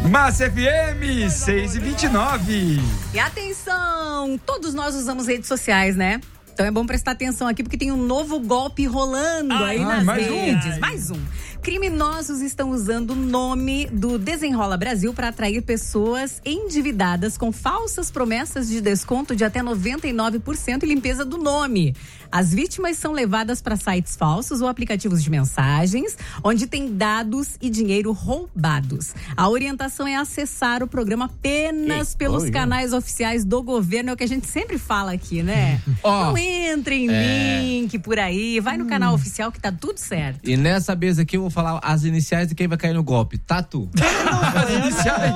Massa FM 6h29. E atenção, todos nós usamos redes sociais, né? Então é bom prestar atenção aqui porque tem um novo golpe rolando aí nas redes. Mais um. Criminosos estão usando o nome do Desenrola Brasil para atrair pessoas endividadas com falsas promessas de desconto de até 99% e limpeza do nome. As vítimas são levadas para sites falsos ou aplicativos de mensagens, onde tem dados e dinheiro roubados. A orientação é acessar o programa apenas pelos canais oficiais do governo, é o que a gente sempre fala aqui, né? Não entre em link por aí, vai no canal oficial que tá tudo certo. E nessa mesa aqui eu vou falar as iniciais de quem vai cair no golpe. Tatu. As iniciais.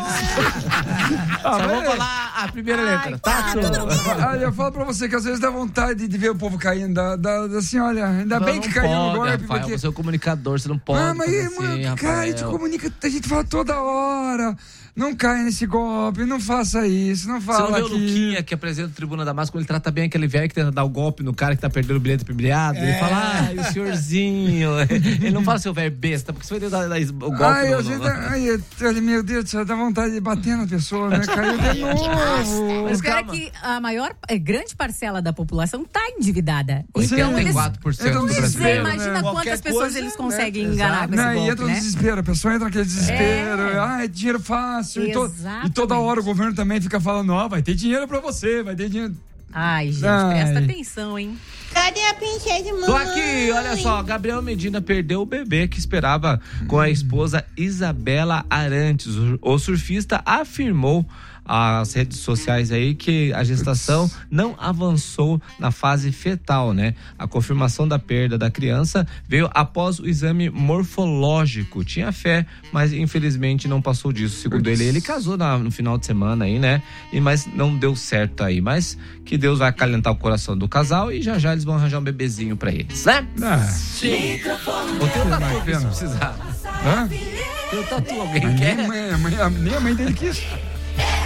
Só vou falar a primeira letra. Tatu. Olha, eu falo pra você que às vezes dá vontade de ver o povo caindo. Assim, olha, ainda bem que caiu no golpe. Rafael, você é o comunicador, você não pode. Mas assim, cara, a gente comunica, a gente fala toda hora. Não caia nesse golpe, não faça isso, não fala. Você não vê o Luquinha que apresenta o Tribuna da Massa, quando ele trata bem aquele velho que tenta dar o golpe no cara que tá perdendo o bilhete premiado. Ele fala, o senhorzinho. Ele não fala seu velho besta, porque você vai dar o golpe. Meu Deus do céu, dá vontade de bater na pessoa, né? Caiu de novo. Mas cara, que a grande parcela da população tá endividada. 84% do brasileiro. Imagina quantas pessoas eles conseguem enganar com esse golpe, e entra no desespero, a pessoa entra naquele desespero. É dinheiro fácil. E toda hora o governo também fica falando, vai ter dinheiro pra você, vai ter dinheiro. Ai, gente, presta atenção, hein? Cadê a princesa, mamãe? Tô aqui, olha só, Gabriel Medina perdeu o bebê que esperava com a esposa Isabela Arantes. O surfista afirmou às redes sociais aí que a gestação não avançou na fase fetal, né? A confirmação da perda da criança veio após o exame morfológico. Tinha fé, mas infelizmente não passou disso. Segundo ele casou no final de semana aí, né? Mas não deu certo aí. Mas que Deus vai acalentar o coração do casal e já eles vão arranjar um bebezinho pra eles, né? Sim. Ou tem um tatu se precisar. Hã? Tem um tatu, alguém quer? Nem a mãe dele quis.